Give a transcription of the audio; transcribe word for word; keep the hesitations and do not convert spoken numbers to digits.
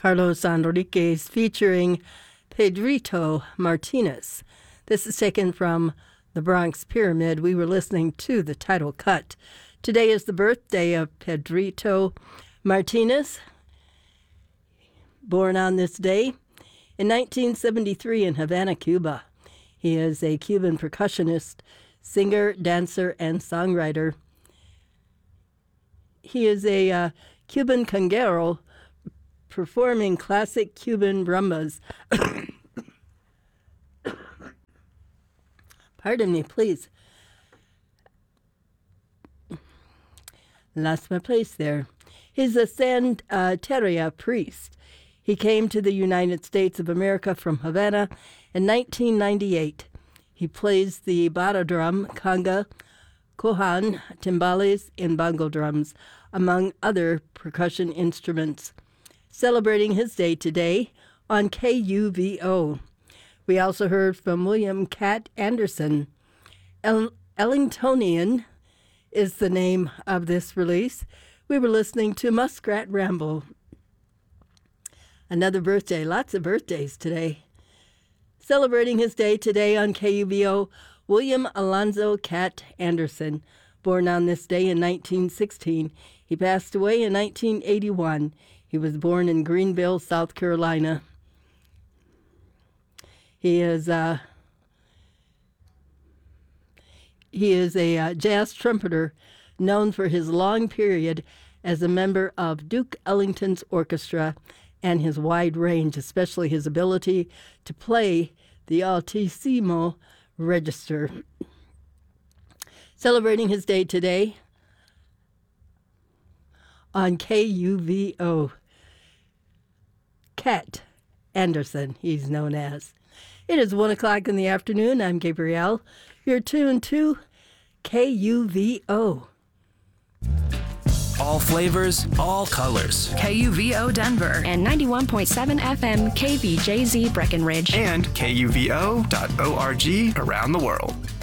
Carlos Enriquez featuring Pedrito Martinez. This is taken from The Bronx Pyramid. We were listening to the title cut. Today is the birthday of Pedrito Martinez, born on this day in nineteen seventy-three in Havana, Cuba. He is a Cuban percussionist, singer, dancer, and songwriter. He is a uh, Cuban conguero performing classic Cuban rumbas. Pardon me, please. Lost my place there. He's a Santeria priest. He came to the United States of America from Havana in nineteen ninety-eight. He plays the bata drum, conga, cojan, timbales, and bongo drums, among other percussion instruments. Celebrating his day today on K U V O. We also heard from William Cat Anderson. El- Ellingtonian is the name of this release. We were listening to Muskrat Ramble. Another birthday, lots of birthdays today. Celebrating his day today on K U V O, William Alonzo Cat Anderson, born on this day in nineteen sixteen. He passed away in nineteen eighty-one. He was born in Greenville, South Carolina. He is uh, he is a uh, jazz trumpeter known for his long period as a member of Duke Ellington's orchestra and his wide range, especially his ability to play the altissimo register. Celebrating his day today on K U V O. Cat Anderson, he's known as. It is one o'clock in the afternoon. I'm Gabrielle. You're tuned to K U V O. All flavors, all colors. K U V O Denver and ninety-one point seven F M K V J Z Breckenridge And K U V O dot org around the world.